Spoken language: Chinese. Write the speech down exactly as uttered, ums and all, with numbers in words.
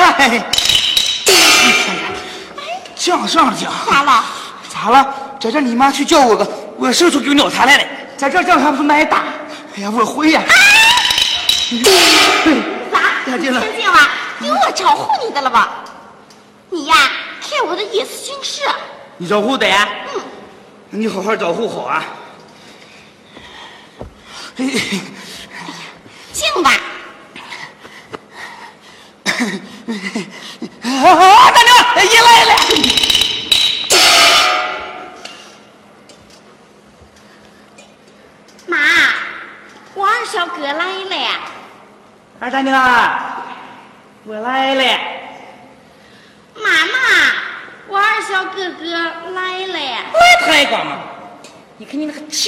哎，犟上犟。 咋了？ 咋了？在这你妈去叫我个，我手出给鸟他来了，在这犟还不是挨打？哎呀，我会呀。 咋？ 大姐了， 听见了？有我招呼你的了吧？你呀，看我的意思行事。 你招呼的呀？ 嗯。 你好好招呼好啊。哎， 进吧。 啊，大娘，一来了。 妈，我二小哥来了。 二大娘，我来了。 妈妈，我二小哥哥来了。 来抬杠嘛！你看你那个气。